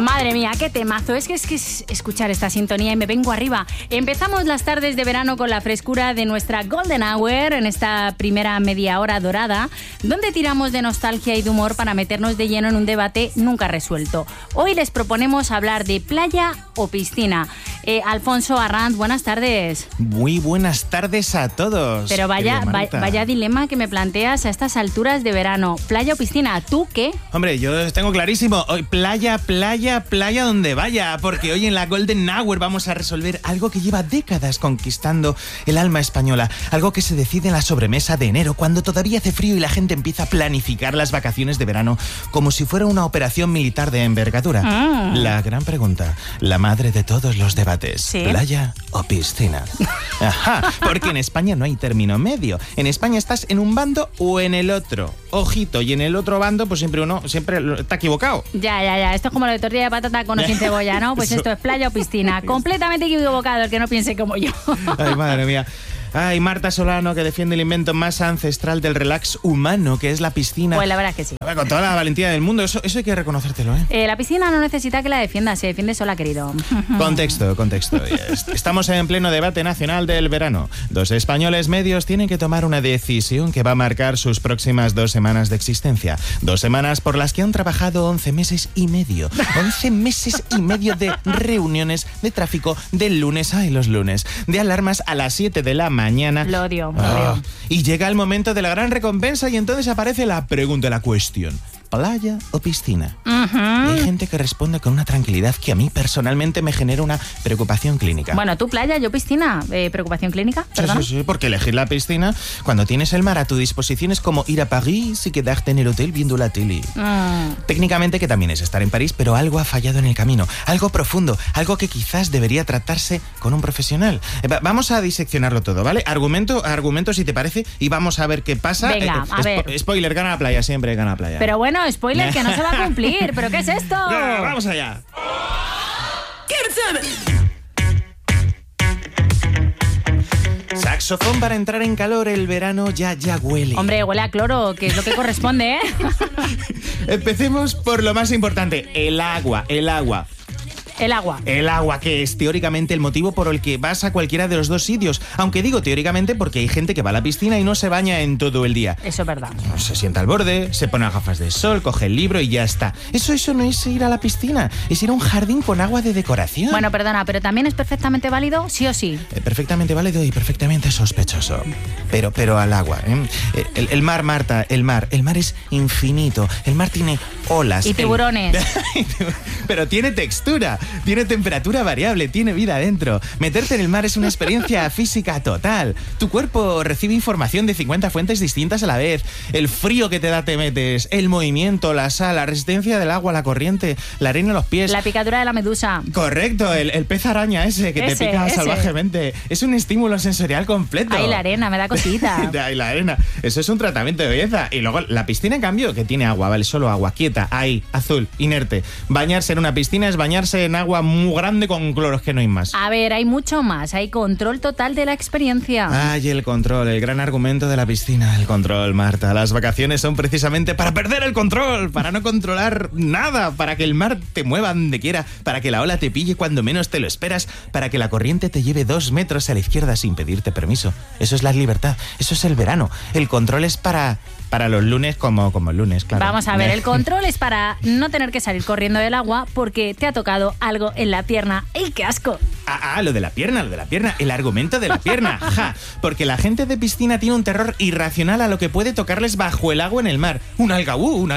Madre mía, qué temazo. Es que escuchar esta sintonía y me vengo arriba. Empezamos las tardes de verano con la frescura de nuestra Golden Hour en esta primera media hora dorada, donde tiramos de nostalgia y de humor para meternos de lleno en un debate nunca resuelto. Hoy les proponemos hablar de playa o piscina. Alfonso Arranz, buenas tardes. Muy buenas tardes a todos. Pero vaya dilema que me planteas a estas alturas de verano. ¿Playa o piscina? ¿Tú qué? Hombre, yo tengo clarísimo. Hoy playa donde vaya. Porque hoy en la Golden Hour vamos a resolver algo que lleva décadas conquistando el alma española. Algo que se decide en la sobremesa de enero, cuando todavía hace frío y la gente empieza a planificar las vacaciones de verano como si fuera una operación militar de envergadura. La gran pregunta, la madre de todos los debates. ¿Sí? ¿Playa o piscina? Ajá, porque en España no hay término medio. En España estás en un bando o en el otro. Ojito, y en el otro bando pues siempre está equivocado. Ya. Esto es como lo de tortilla de patata con o sin cebolla, ¿no? Pues esto es playa o piscina. Completamente equivocado el que no piense como yo. Ay, madre mía. Ay, Marta Solano, que defiende el invento más ancestral del relax humano, que es la piscina. Pues la verdad es que sí. Con toda la valentía del mundo, eso hay que reconocértelo, ¿eh? La piscina no necesita que la defienda, se defiende sola, querido. Contexto. Estamos en pleno debate nacional del verano. 2 españoles medios tienen que tomar una decisión que va a marcar sus próximas 2 semanas de existencia. 2 semanas por las que han trabajado 11 meses y medio. 11 meses y medio de reuniones, de tráfico, del lunes, los lunes, de alarmas a las 7 de la mañana. Lo odio. Y llega el momento de la gran recompensa y entonces aparece la pregunta, la cuestión. ¿Playa o piscina? Hay gente que responde con una tranquilidad que a mí personalmente me genera una preocupación clínica. Bueno, tú playa, yo piscina. ¿Preocupación clínica? Sí, porque elegir la piscina cuando tienes el mar a tu disposición es como ir a París y quedarte en el hotel viendo la tele. Técnicamente que también es estar en París, pero algo ha fallado en el camino. Algo profundo, algo que quizás debería tratarse con un profesional. Vamos a diseccionarlo todo, ¿vale? Argumento si te parece, y vamos a ver qué pasa. Venga, a ver. Spoiler, gana la playa, siempre gana la playa. Pero bueno, spoiler, que no se va a cumplir. ¿Pero qué es esto? Vamos allá. Saxofón para entrar en calor, el verano ya huele. Hombre, huele a cloro, que es lo que corresponde, ¿eh? Empecemos por lo más importante, el agua. El agua, que es teóricamente el motivo por el que vas a cualquiera de los 2 sitios. Aunque digo teóricamente porque hay gente que va a la piscina y no se baña en todo el día. Eso es verdad. Se sienta al borde, se pone las gafas de sol, coge el libro y ya está. Eso no es ir a la piscina, es ir a un jardín con agua de decoración. Bueno, perdona, pero también es perfectamente válido, sí o sí. Perfectamente válido y perfectamente sospechoso. Pero al agua, ¿eh? El mar, Marta, el mar es infinito. El mar tiene olas. Y tiburones. Pero tiene textura. Tiene temperatura variable, tiene vida adentro. Meterte en el mar es una experiencia física total. Tu cuerpo recibe información de 50 fuentes distintas a la vez. El frío que te da te metes, el movimiento, la sal, la resistencia del agua, la corriente, la arena en los pies. La picadura de la medusa. Correcto, el pez araña ese que te pica salvajemente. Es un estímulo sensorial completo. Ay, la arena, me da cosita. Ay, la arena. Eso es un tratamiento de belleza. Y luego la piscina, en cambio, que tiene agua, vale, solo agua, quieta, ahí, azul, inerte. Bañarse en una piscina es bañarse en agua muy grande con cloro, es que no hay más. A ver, hay mucho más, hay control total de la experiencia. Ay, el control, el gran argumento de la piscina, el control, Marta. Las vacaciones son precisamente para perder el control, para no controlar nada, para que el mar te mueva donde quiera, para que la ola te pille cuando menos te lo esperas, para que la corriente te lleve 2 metros a la izquierda sin pedirte permiso. Eso es la libertad, eso es el verano. El control es para los lunes como el lunes, claro. Vamos a ver, el control es para no tener que salir corriendo del agua porque te ha tocado algo en la pierna. ¡Ey, qué asco! Lo de la pierna, el argumento de la pierna. Ja, porque la gente de piscina tiene un terror irracional a lo que puede tocarles bajo el agua en el mar. Un alga,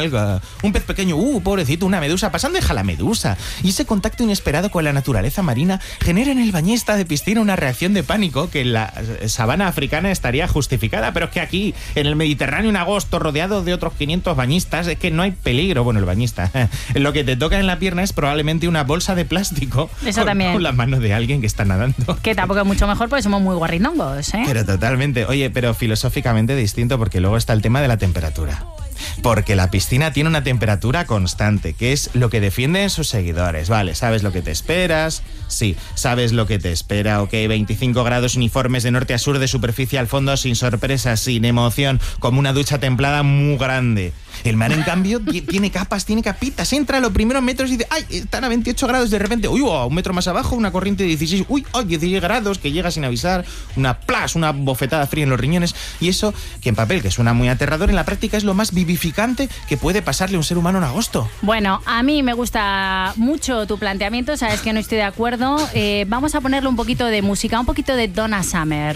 un pez pequeño, pobrecito, una medusa, pasando deja la medusa. Y ese contacto inesperado con la naturaleza marina genera en el bañista de piscina una reacción de pánico que en la sabana africana estaría justificada, pero es que aquí, en el Mediterráneo, en agosto, rodeado de otros 500 bañistas, es que no hay peligro. Bueno, el bañista. Lo que te toca en la pierna es probablemente una bolsa de plástico. Eso también. Con las manos de alguien que está nadando. Que tampoco es mucho mejor porque somos muy guarrindongos, ¿eh? Pero totalmente. Oye, pero filosóficamente distinto porque luego está el tema de la temperatura. Porque la piscina tiene una temperatura constante, que es lo que defienden sus seguidores. Vale, ¿sabes lo que te esperas? Sí, sabes lo que te espera. Ok, 25 grados uniformes de norte a sur, de superficie al fondo, sin sorpresas, sin emoción, como una ducha templada muy grande. El mar, en cambio, tiene capas, tiene capitas. Entra a los primeros metros y dice, ¡ay! Están a 28 grados de repente. ¡Uy! Un metro más abajo, una corriente de 16. ¡Uy! ¡Oh! 16 grados que llega sin avisar. Una bofetada fría en los riñones. Y eso, que en papel, que suena muy aterrador, en la práctica es lo más vivificante que puede pasarle a un ser humano en agosto. Bueno, a mí me gusta mucho tu planteamiento. Sabes que no estoy de acuerdo. Vamos a ponerle un poquito de música, un poquito de Donna Summer.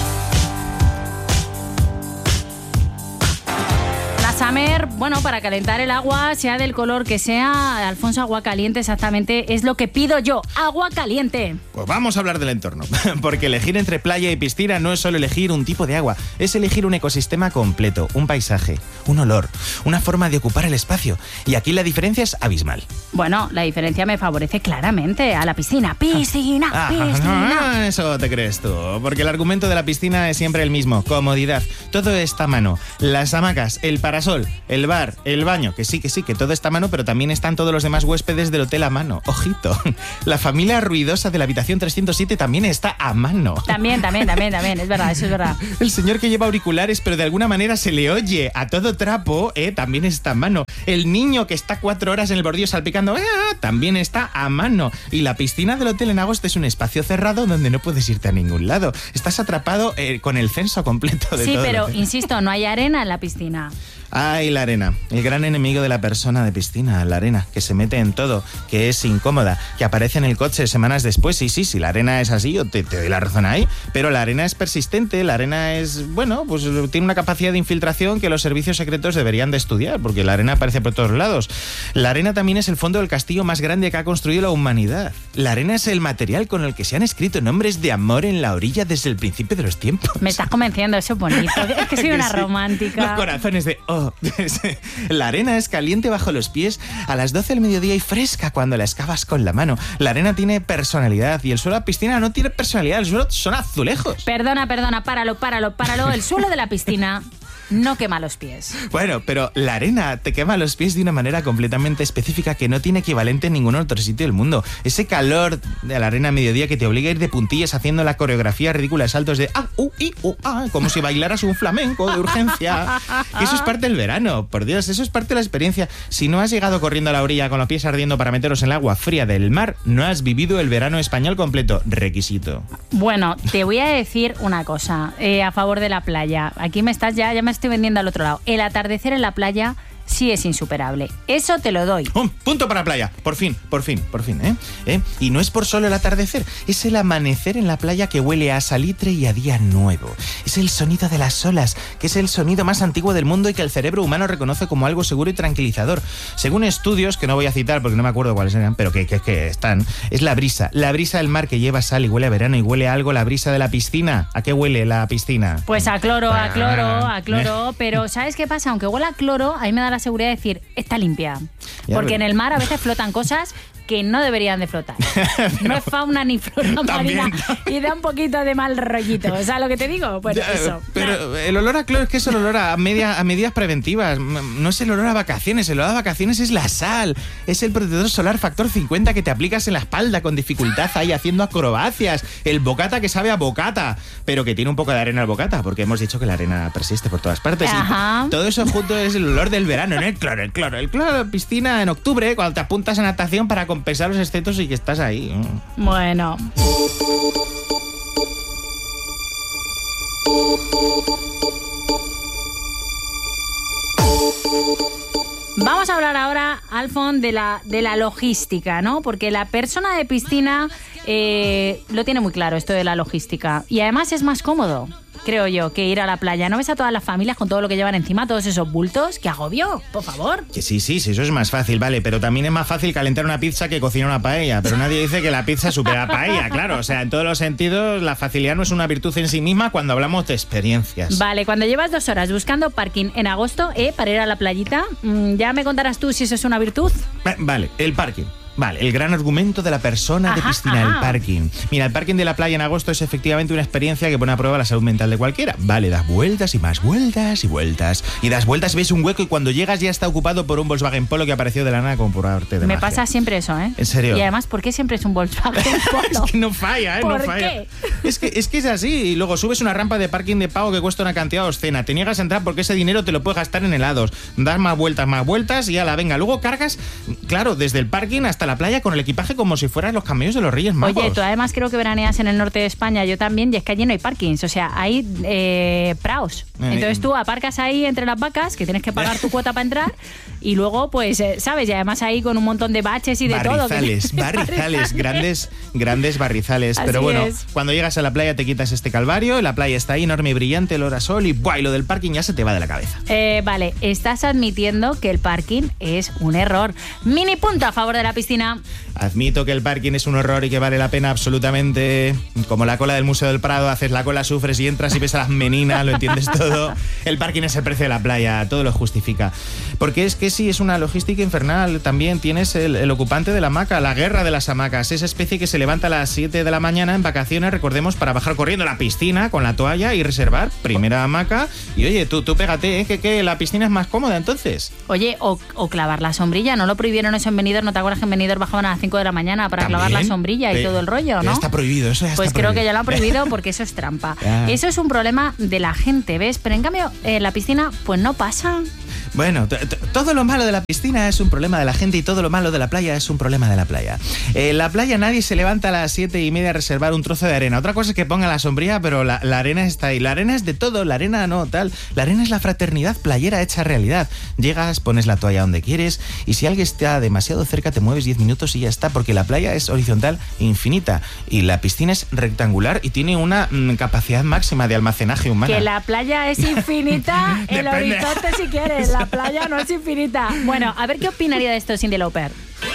Summer, bueno, para calentar el agua, sea del color que sea, Alfonso, agua caliente exactamente es lo que pido yo, agua caliente. Pues vamos a hablar del entorno, porque elegir entre playa y piscina no es solo elegir un tipo de agua, es elegir un ecosistema completo, un paisaje, un olor, una forma de ocupar el espacio. Y aquí la diferencia es abismal. Bueno, la diferencia me favorece claramente a la piscina. ¡Piscina! ¡Piscina! Eso te crees tú, porque el argumento de la piscina es siempre el mismo, comodidad. Todo está a mano, las hamacas, el parasol, el bar, el baño, que sí, que todo está a mano, pero también están todos los demás huéspedes del hotel a mano. Ojito, la familia ruidosa de la habitación 307 también está a mano. También, es verdad, eso es verdad. El señor que lleva auriculares, pero de alguna manera se le oye a todo trapo, también está a mano. El niño que está 4 horas en el bordillo salpicando, también está a mano. Y la piscina del hotel en agosto es un espacio cerrado donde no puedes irte a ningún lado. Estás atrapado con el censo completo de todo. Sí, pero insisto, no hay arena en la piscina. Ay, la arena, el gran enemigo de la persona de piscina, la arena, que se mete en todo, que es incómoda, que aparece en el coche semanas después. Sí, la arena es así, yo te doy la razón ahí, pero la arena es persistente, la arena es, bueno, pues tiene una capacidad de infiltración que los servicios secretos deberían de estudiar, porque la arena aparece por todos lados. La arena también es el fondo del castillo más grande que ha construido la humanidad. La arena es el material con el que se han escrito nombres de amor en la orilla desde el principio de los tiempos. Me estás convenciendo, eso es bonito, es que soy una romántica. Los corazones de, la arena es caliente bajo los pies a las 12 del mediodía y fresca cuando la excavas con la mano. La arena tiene personalidad y el suelo de la piscina no tiene personalidad, el suelo son azulejos. Perdona, páralo. El suelo de la piscina no quema los pies. Bueno, pero la arena te quema los pies de una manera completamente específica que no tiene equivalente en ningún otro sitio del mundo. Ese calor de la arena a mediodía que te obliga a ir de puntillas haciendo la coreografía ridícula de saltos de como si bailaras un flamenco de urgencia. Eso es parte del verano, por Dios, eso es parte de la experiencia. Si no has llegado corriendo a la orilla con los pies ardiendo para meteros en el agua fría del mar, no has vivido el verano español completo. Requisito. Bueno, te voy a decir una cosa a favor de la playa. Aquí me estás ya me estoy vendiendo al otro lado. El atardecer en la playa sí es insuperable. Eso te lo doy. Punto para playa. Por fin. Y no es por solo el atardecer, es el amanecer en la playa que huele a salitre y a día nuevo. Es el sonido de las olas, que es el sonido más antiguo del mundo y que el cerebro humano reconoce como algo seguro y tranquilizador. Según estudios, que no voy a citar porque no me acuerdo cuáles eran, pero que están, es la brisa del mar que lleva sal y huele a verano y huele a algo la brisa de la piscina. ¿A qué huele la piscina? Pues a cloro, pero ¿sabes qué pasa? Aunque huela a cloro, a mí me da la seguridad de decir, está limpia. Porque en el mar a veces flotan cosas que no deberían de flotar. No es fauna ni flora marina y da un poquito de mal rollito. O sea, lo que te digo, pues eso. Pero el olor a cloro es que es el olor a medidas preventivas. No es el olor a vacaciones. El olor a vacaciones es la sal. Es el protector solar factor 50 que te aplicas en la espalda con dificultad ahí haciendo acrobacias. El bocata que sabe a bocata, pero que tiene un poco de arena al bocata, porque hemos dicho que la arena persiste por todas partes. Ajá. Y todo eso junto es el olor del verano, ¿no? El cloro de la piscina en octubre, cuando te apuntas a natación para compensar los excesos y que estás ahí. Bueno. Vamos a hablar ahora, Alfon, de la logística, ¿no? Porque la persona de piscina lo tiene muy claro, esto de la logística. Y además es más cómodo, creo yo, que ir a la playa. ¿No ves a todas las familias con todo lo que llevan encima, todos esos bultos? ¡Qué agobio! Por favor. Que sí, eso es más fácil, vale, pero también es más fácil calentar una pizza que cocinar una paella, pero nadie dice que la pizza supera a paella, claro, o sea, en todos los sentidos la facilidad no es una virtud en sí misma cuando hablamos de experiencias. Vale, cuando llevas 2 horas buscando parking en agosto, para ir a la playita, ¿ya me contarás tú si eso es una virtud? Vale, el parking. Vale, el gran argumento de la persona de piscina, el parking. Mira, el parking de la playa en agosto es efectivamente una experiencia que pone a prueba la salud mental de cualquiera. Vale, das vueltas y más vueltas y vueltas. Y das vueltas, ves un hueco y cuando llegas ya está ocupado por un Volkswagen Polo que apareció de la nada como por arte de magia. Me pasa siempre eso, ¿eh? ¿En serio? Y además, ¿por qué siempre es un Volkswagen Polo? Es que no falla, ¿eh? ¿Por no falla. qué? Es que es así. Y luego subes una rampa de parking de pago que cuesta una cantidad obscena. Te niegas a entrar porque ese dinero te lo puedes gastar en helados. Das más vueltas y ala, venga. Luego cargas, claro, desde el parking hasta la playa con el equipaje como si fueran los camellos de los Reyes Magos. Oye, tú además creo que veraneas en el norte de España, yo también, y es que allí no hay parkings, o sea, hay praos. Entonces tú aparcas ahí entre las vacas, que tienes que pagar tu cuota para entrar, y luego, pues, ¿sabes? Y además ahí con un montón de baches y de barrizales, todo. Barrizales, grandes barrizales. Así pero bueno, es. Cuando llegas a la playa te quitas este calvario, la playa está ahí enorme y brillante, el sol y ¡buah! Y lo del parking ya se te va de la cabeza. Vale, estás admitiendo que el parking es un error. Mini punto a favor de la piscina. Admito que el parking es un horror y que vale la pena absolutamente. Como la cola del Museo del Prado, haces la cola, sufres y entras y ves a las meninas, lo entiendes todo. El parking es el precio de la playa, todo lo justifica. Porque es que sí, es una logística infernal. También tienes el ocupante de la hamaca, la guerra de las hamacas, esa especie que se levanta a las 7 de la mañana en vacaciones, recordemos, para bajar corriendo a la piscina con la toalla y reservar primera hamaca. Y oye, tú pégate, que la piscina es más cómoda entonces. Oye, o clavar la sombrilla, ¿no lo prohibieron eso en Benidorm? ¿No te acuerdas que en Benidorm bajaban a las 5 de la mañana para ¿También? clavar la sombrilla y todo el rollo, no? Ya está prohibido, eso ya pues está creo prohibido. que ya lo han prohibido porque eso es trampa. Eso es un problema de la gente, ¿ves? Pero en cambio, la piscina, pues no pasa. Bueno, todo lo malo de la piscina es un problema de la gente y todo lo malo de la playa es un problema de la playa. En la playa nadie se levanta a las 7:30 a reservar un trozo de arena. Otra cosa es que ponga la sombrilla, pero la arena está ahí. La arena es de todo, la arena no, tal. La arena es la fraternidad playera hecha realidad. Llegas, pones la toalla donde quieres y si alguien está demasiado cerca te mueves 10 minutos y ya está, porque la playa es horizontal e infinita y la piscina es rectangular y tiene una capacidad máxima de almacenaje humana. Que la playa es infinita, el horizonte si quieres, la playa no es infinita. Bueno, a ver qué opinaría de esto Cyndi Lauper.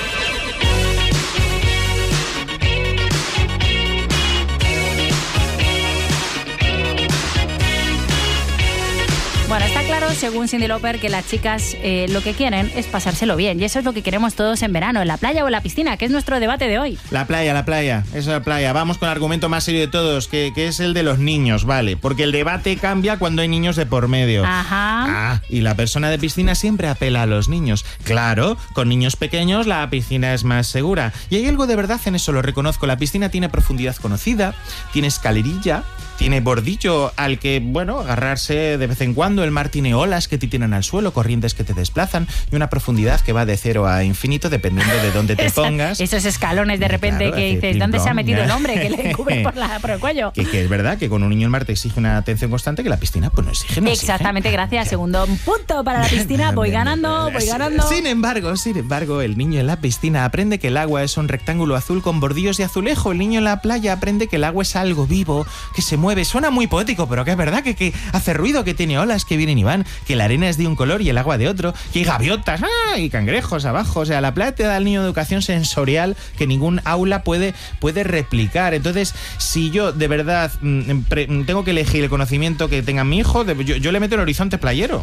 Bueno, está claro, según Cyndi Lauper, que las chicas lo que quieren es pasárselo bien. Y eso es lo que queremos todos en verano, en la playa o en la piscina, que es nuestro debate de hoy. La playa, eso es la playa. Vamos con el argumento más serio de todos, que es el de los niños, ¿vale? Porque el debate cambia cuando hay niños de por medio. Ajá. Y la persona de piscina siempre apela a los niños. Claro, con niños pequeños la piscina es más segura. Y hay algo de verdad en eso, lo reconozco. La piscina tiene profundidad conocida, tiene escalerilla, tiene bordillo al que, bueno, agarrarse de vez en cuando. El mar tiene olas que te tiran al suelo, corrientes que te desplazan y una profundidad que va de 0 a infinito dependiendo de dónde te pongas. Esos escalones de repente, claro, que dices, ¿dónde se ha metido el hombre que le cubre por el cuello? Que es verdad que con un niño el mar te exige una atención constante que la piscina pues no exige. Exactamente, gracias. Segundo punto para la piscina, voy ganando. Sin embargo, el niño en la piscina aprende que el agua es un rectángulo azul con bordillos de azulejo. El niño en la playa aprende que el agua es algo vivo, que se mueve. Suena muy poético, pero que es verdad que hace ruido, que tiene olas, que vienen y van, que la arena es de un color y el agua de otro, que hay gaviotas y cangrejos abajo. O sea, la playa te da al niño educación sensorial que ningún aula puede replicar. Entonces, si yo de verdad tengo que elegir el conocimiento que tenga mi hijo, yo le meto el horizonte playero.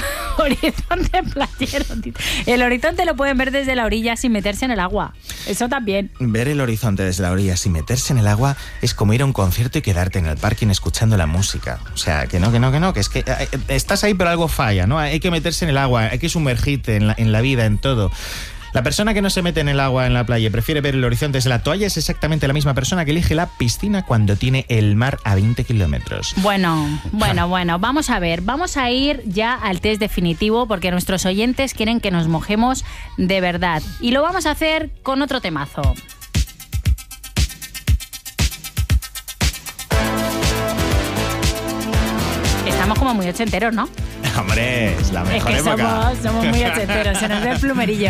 Horizonte playero. El horizonte lo pueden ver desde la orilla sin meterse en el agua. Eso también. Ver el horizonte desde la orilla sin meterse en el agua es como ir a un concierto y quedarte en el parking escuchando la música. O sea, que es que estás ahí pero algo falla, ¿no? Hay que meterse en el agua, hay que sumergirte en la vida, en todo. La persona que no se mete en el agua en la playa y prefiere ver el horizonte desde la toalla es exactamente la misma persona que elige la piscina cuando tiene el mar a 20 kilómetros. Bueno, vamos a ver, vamos a ir ya al test definitivo porque nuestros oyentes quieren que nos mojemos de verdad. Y lo vamos a hacer con otro temazo. Estamos como muy ochenteros, ¿no? Hombre, es la mejor época. Es que somos muy ochenteros, se nos ve el plumerillo.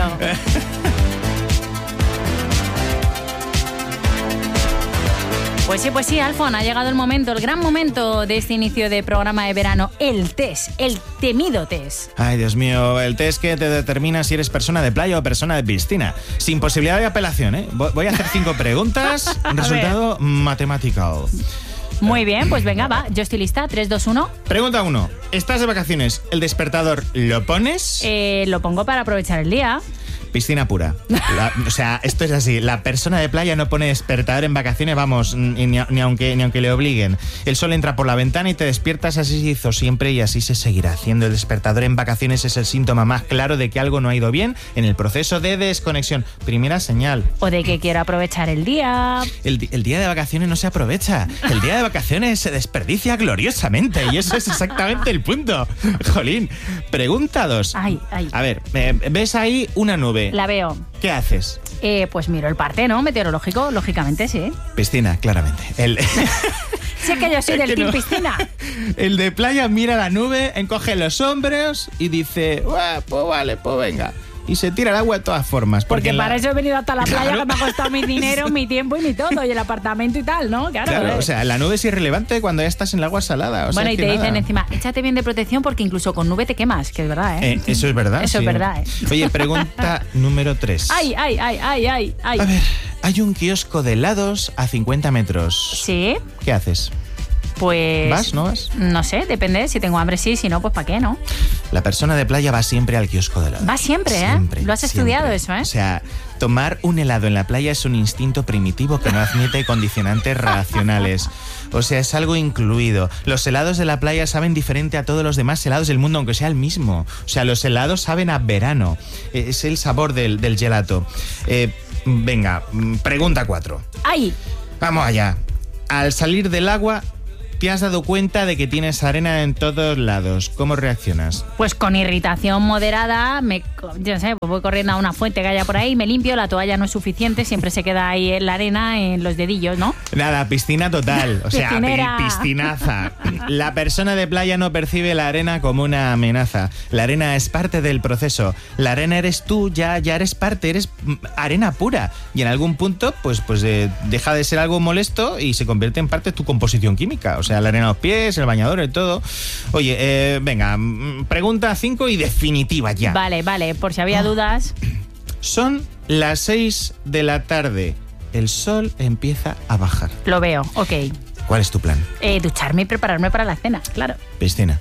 Pues sí, Alfon, ha llegado el momento, el gran momento de este inicio de programa de verano, el test, el temido test. Ay, Dios mío, el test que te determina si eres persona de playa o persona de piscina. Sin posibilidad de apelación, ¿eh? Voy a hacer 5 preguntas, un resultado matemático. Muy bien, pues venga, va. Yo estoy lista. 3, 2, 1. Pregunta 1. ¿Estás de vacaciones? ¿El despertador lo pones? Lo pongo para aprovechar el día. Piscina pura. O sea, esto es así. La persona de playa no pone despertador en vacaciones, vamos, ni aunque le obliguen. El sol entra por la ventana y te despiertas, así se hizo siempre y así se seguirá haciendo. El despertador en vacaciones es el síntoma más claro de que algo no ha ido bien en el proceso de desconexión. Primera señal. O de que quiero aprovechar el día. El día de vacaciones no se aprovecha. El día de vacaciones se desperdicia gloriosamente y eso es exactamente el punto. Jolín. Pregunta 2. Ay. A ver, ¿ves ahí una nube? La veo. ¿Qué haces? Pues miro el parte, ¿no? Meteorológico, lógicamente, sí. Piscina, claramente. Sé que yo soy del team piscina. El de playa mira la nube, encoge los hombros y dice, pues vale, pues venga. Y se tira al agua de todas formas. Porque para eso he venido hasta la playa, claro, que me ha costado mi dinero, mi tiempo y mi todo, y el apartamento y tal, ¿no? Claro, o sea, la nube es irrelevante cuando ya estás en el agua salada. Bueno, y te dicen encima, échate bien de protección porque incluso con nube te quemas, que es verdad, ¿eh? Eso es verdad. Eso sí. es verdad, ¿eh? Oye, pregunta número 3. Ay. A ver, hay un kiosco de helados a 50 metros. ¿Sí? ¿Qué haces? Pues... ¿Vas? ¿No vas? No sé, depende. Si tengo hambre, sí. Si no, pues ¿para qué, no? La persona de playa va siempre al kiosco de helado. Va siempre, Siempre, ¿eh? Lo has estudiado siempre. eso, ¿eh? O sea, tomar un helado en la playa es un instinto primitivo que no admite condicionantes racionales. O sea, es algo incluido. Los helados de la playa saben diferente a todos los demás helados del mundo, aunque sea el mismo. O sea, los helados saben a verano. Es el sabor del gelato. Venga, pregunta 4. ¡Ay! Vamos allá. Al salir del agua, ¿te has dado cuenta de que tienes arena en todos lados? ¿Cómo reaccionas? Pues con irritación moderada, yo no sé, pues voy corriendo a una fuente que haya por ahí, me limpio, la toalla no es suficiente, siempre se queda ahí en la arena, en los dedillos, ¿no? Nada, piscina total, o sea, Piscinera. piscinaza. La persona de playa no percibe la arena como una amenaza. La arena es parte del proceso. La arena eres tú, ya eres parte, eres arena pura. Y en algún punto, pues deja de ser algo molesto y se convierte en parte de tu composición química. O sea, la arena a los pies, el bañador, el todo. Oye, venga, pregunta 5 y definitiva ya. Vale, por si había dudas. Son las 6 de la tarde. El sol empieza a bajar. Lo veo, ok. ¿Cuál es tu plan? Ducharme y prepararme para la cena, claro. Piscina.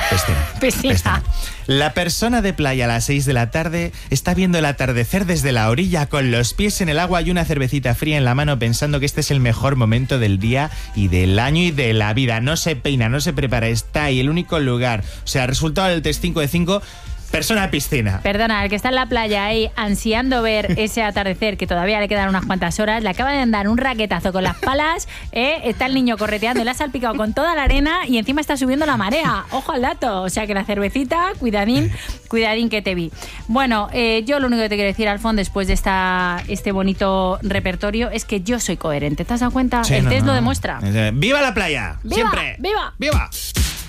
Piscina. La persona de playa a las 6 de la tarde está viendo el atardecer desde la orilla con los pies en el agua y una cervecita fría en la mano pensando que este es el mejor momento del día y del año y de la vida. No se peina, no se prepara, está ahí, el único lugar. O sea, resultado del test 5 de 5... Persona de piscina. Perdona, el que está en la playa ahí ansiando ver ese atardecer, que todavía le quedan unas cuantas horas, le acaba de dar un raquetazo con las palas, está el niño correteando, le ha salpicado con toda la arena y encima está subiendo la marea. Ojo al dato. O sea que la cervecita, cuidadín que te vi. Bueno, yo lo único que te quiero decir, Alfon, después de este bonito repertorio, es que yo soy coherente. ¿Te has dado cuenta? Sí, el test lo demuestra. ¡Viva la playa! ¡Viva! ¡Siempre! ¡Viva! ¡Viva!